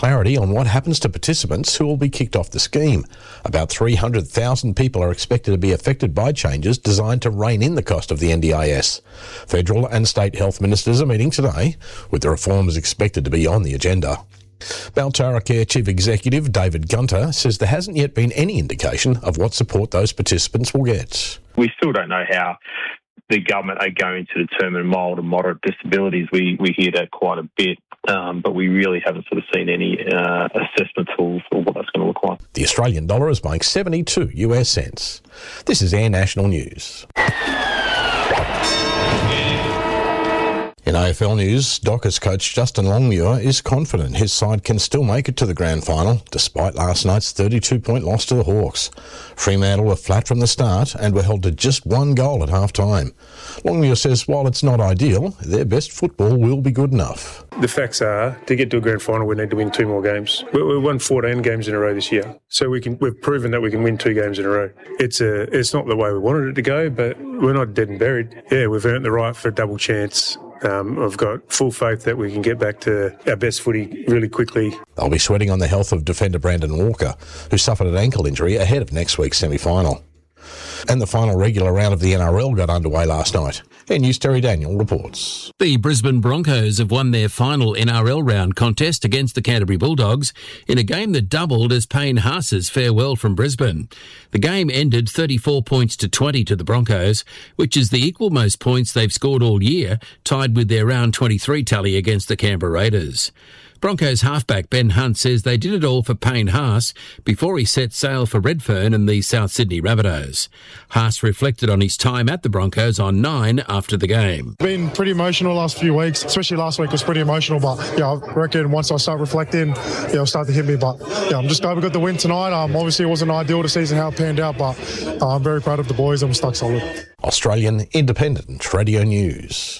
clarity on what happens to participants who will be kicked off the scheme. About 300,000 people are expected to be affected by changes designed to rein in the cost of the NDIS. Federal and state health ministers are meeting today, with the reforms expected to be on the agenda. Baltara Care Chief Executive David Gunter says there hasn't yet been any indication of what support those participants will get. We still don't know how the government are going to determine mild and moderate disabilities. We hear that quite a bit, but we really haven't sort of seen any assessment tools for what that's going to look like. The Australian dollar is buying 72 US cents. This is Air National News. In AFL news, Dockers coach Justin Longmuir is confident his side can still make it to the grand final, despite last night's 32-point loss to the Hawks. Fremantle were flat from the start and were held to just one goal at half-time. Longmuir says while it's not ideal, their best football will be good enough. The facts are, to get to a grand final, we need to win 2 more games. We won 14 games in a row this year, so we've proven that we can win 2 games in a row. It's not the way we wanted it to go, but we're not dead and buried. Yeah, we've earned the right for a double chance. I've got full faith that we can get back to our best footy really quickly. They'll be sweating on the health of defender Brandon Walker, who suffered an ankle injury ahead of next week's semi-final. And the final regular round of the NRL got underway last night. Air News' Terry Daniel reports. The Brisbane Broncos have won their final NRL round contest against the Canterbury Bulldogs in a game that doubled as Payne Haas's farewell from Brisbane. The game ended 34 points to 20 to the Broncos, which is the equal most points they've scored all year, tied with their round 23 tally against the Canberra Raiders. Broncos halfback Ben Hunt says they did it all for Payne Haas before he set sail for Redfern and the South Sydney Rabbitohs. Haas reflected on his time at the Broncos on 9 after the game. Been pretty emotional last few weeks, especially last week was pretty emotional, but I reckon once I start reflecting, it'll start to hit me. But I'm just glad we got the win tonight. Obviously it wasn't ideal to season how it panned out, but I'm very proud of the boys and we're stuck solid. Australian Independent Radio News.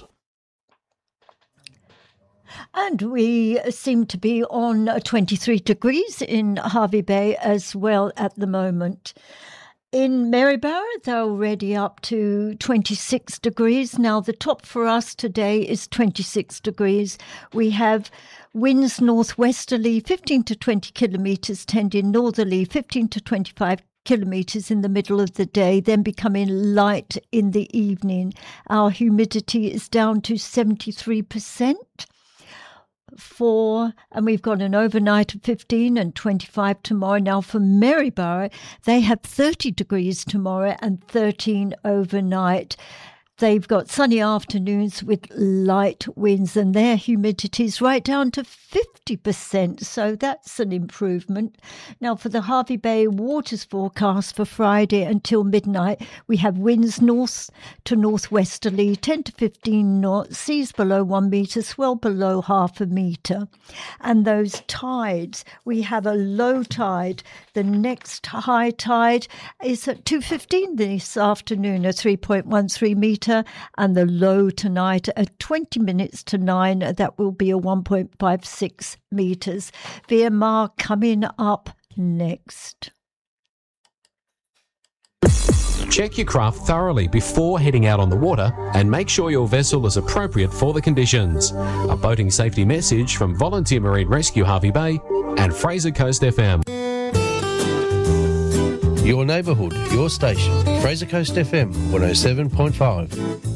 And we seem to be on 23 degrees in Hervey Bay as well at the moment. In Maryborough, they're already up to 26 degrees. Now, the top for us today is 26 degrees. We have winds northwesterly, 15 to 20 kilometres, tending northerly, 15 to 25 kilometres in the middle of the day, then becoming light in the evening. Our humidity is down to 73%. And we've got an overnight of 15 and 25 tomorrow. Now for Maryborough, they have 30 degrees tomorrow and 13 overnight. They've got sunny afternoons with light winds and their humidity is right down to 50%. So that's an improvement. Now for the Hervey Bay waters forecast for Friday until midnight, we have winds north to northwesterly, 10 to 15 knots, seas below 1 metre, swell below half a metre. And those tides, we have a low tide. The next high tide is at 2:15 this afternoon, a 3.13 metre. And the low tonight at 20 minutes to 9, that will be a 1.56 metres. VMR coming up next. Check your craft thoroughly before heading out on the water and make sure your vessel is appropriate for the conditions. A boating safety message from Volunteer Marine Rescue Hervey Bay and Fraser Coast FM. Your neighbourhood, your station, Fraser Coast FM 107.5.